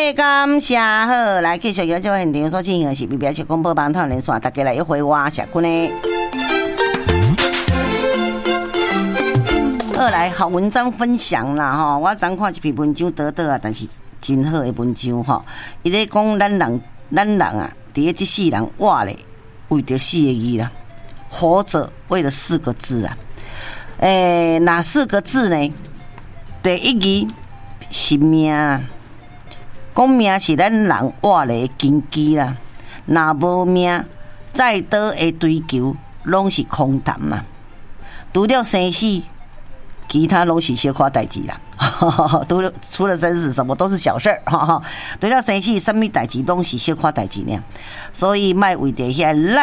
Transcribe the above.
感谢好，来继续邀请现场所进行的是比表示广播网台连线，大家来一回我谢坤的。好，来好文章分享啦吼，我昨看一篇文章得啊，但是真好的文章吼，伊咧讲咱人啊，伫咧这世人活咧，为着4个字啦，活着为了4个字啊。哪4个字呢？第一字是命，讲命是咱人活咧的根基啦。若无命，再多的追求拢是空谈嘛。除了生死，其他拢是小可代志啦。除了生死，什么都是小事儿。除了生死，什么代志拢是小可代志呢？所以莫为着遐